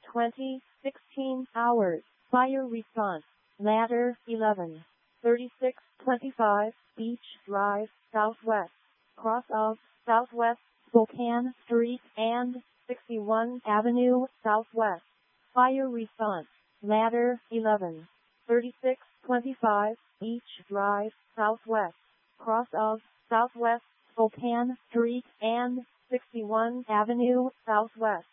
16 hours. Fire response. Ladder 11. 3625 Beach Drive, Southwest. Cross of Southwest Spokane Street and 61 Avenue, Southwest. Fire response. Ladder 11. 3625 Beach Drive, Southwest. Cross of Southwest Spokane Street and 61 Avenue, Southwest.